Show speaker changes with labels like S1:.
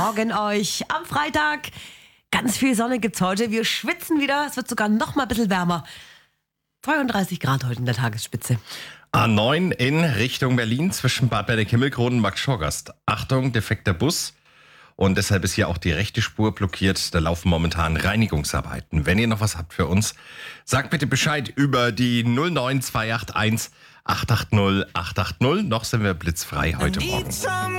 S1: Morgen euch. Am Freitag ganz viel Sonne gibt's heute. Wir schwitzen wieder. Es wird sogar noch mal ein bisschen wärmer. 32 Grad heute in der Tagesspitze.
S2: A9 in Richtung Berlin zwischen Bad Berneck-Himmelkronen und Max Schorgast. Achtung, defekter Bus. Und deshalb ist hier auch die rechte Spur blockiert. Da laufen momentan Reinigungsarbeiten. Wenn ihr noch was habt für uns, sagt bitte Bescheid über die 09281 880 880. Noch sind wir blitzfrei heute Morgen.